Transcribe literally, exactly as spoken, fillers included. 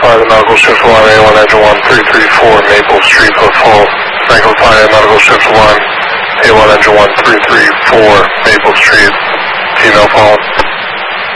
Fire, the medical shift one, A one engine one, three three four Maple Street, Cliff Hall. Franklin Fire, medical shift one, A one engine one, three three four.